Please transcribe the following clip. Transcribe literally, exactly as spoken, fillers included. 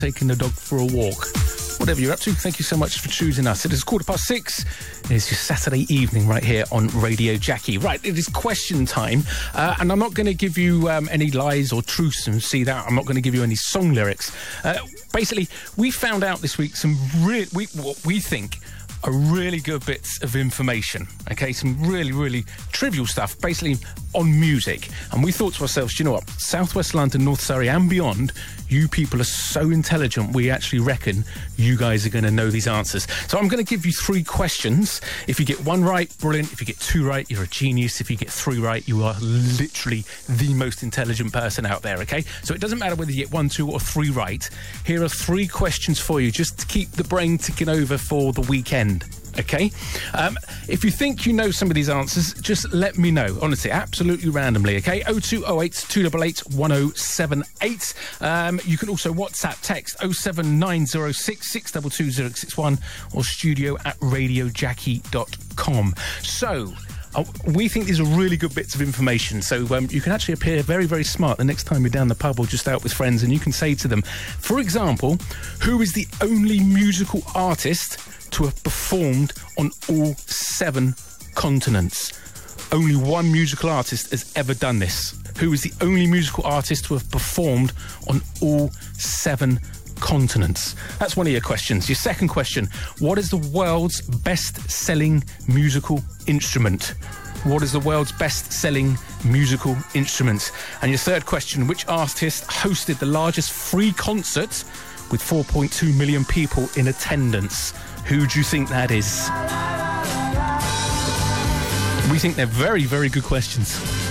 taking the dog for a walk. Whatever you're up to, thank you so much for choosing us. It is quarter past six. It is your Saturday evening right here on Radio Jackie. Right, it is question time. Uh, and I'm not going to give you um, any lies or truths and see that. I'm not going to give you any song lyrics. Uh, basically, we found out this week some real, we, what we think are really good bits of information, okay? Some really, really trivial stuff, basically on music. And we thought to ourselves, you know what? South West London, North Surrey and beyond, you people are so intelligent, we actually reckon you guys are going to know these answers. So I'm going to give you three questions. If you get one right, brilliant. If you get two right, you're a genius. If you get three right, you are literally the most intelligent person out there, okay? So it doesn't matter whether you get one, two or three right. Here are three questions for you, just to keep the brain ticking over for the weekend. Okay, um, if you think you know some of these answers, just let me know, honestly, absolutely randomly, okay? oh two oh eight, two eight eight, one oh seven eight. Um, you can also WhatsApp text oh seven nine oh six, six two two oh six one or studio at radio jackie dot com. So, Uh, we think these are really good bits of information, so um, you can actually appear very, very smart the next time you're down the pub or just out with friends, and you can say to them, for example, who is the only musical artist to have performed on all seven continents? Only one musical artist has ever done this. Who is the only musical artist to have performed on all seven continents? That's one of your questions. Your second question, what is the world's best-selling musical instrument? What is the world's best-selling musical instrument? And your third question, which artist hosted the largest free concert with four point two million people in attendance? Who do you think that is? We think they're very, very good questions.